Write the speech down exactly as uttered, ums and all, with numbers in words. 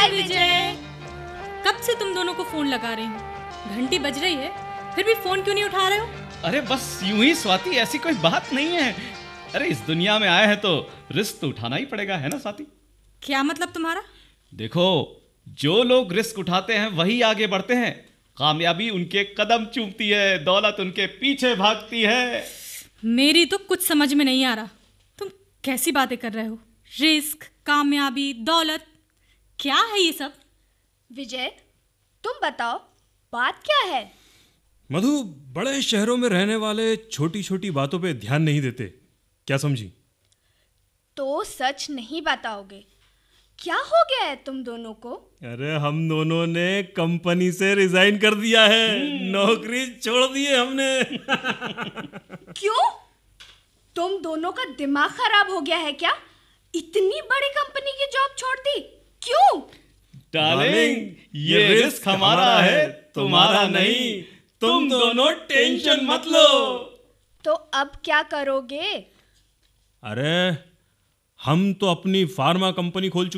विजय। कब से तुम दोनों को फोन लगा रही हूँ, घंटी बज रही है, फिर भी फोन क्यों नहीं उठा रहे हो? अरे बस यूं ही स्वाति, ऐसी कोई बात नहीं है। अरे इस दुनिया में आए हैं तो रिस्क तो उठाना ही पड़ेगा, है ना स्वाति? क्या मतलब तुम्हारा? देखो, जो लोग रिस्क उठाते हैं वही आगे बढ़ते हैं। कामयाबी उनके कदम चूमती है, दौलत उनके पीछे भागती है। मेरी तो कुछ समझ में नहीं आ रहा, तुम कैसी बातें कर रहे हो? रिस्क, कामयाबी, दौलत, क्या है ये सब? विजय, तुम बताओ, बात क्या है? मधु, बड़े शहरों में रहने वाले छोटी छोटी बातों पे ध्यान नहीं देते, क्या समझी? तो सच नहीं बताओगे? क्या हो गया है तुम दोनों को? अरे हम दोनों ने कंपनी से रिजाइन कर दिया है, नौकरी छोड़ दी है हमने। क्यों? तुम दोनों का दिमाग खराब हो गया है क्या? इतनी बड़ी कंपनी की जॉब छोड़ दी, क्यों? डार्लिंग, ये रिस्क हमारा है, तुम्हारा नहीं। तुम दोनों टेंशन मत लो। तो अब क्या करोगे? अरे हम तो अपनी फार्मा कंपनी खोल चुके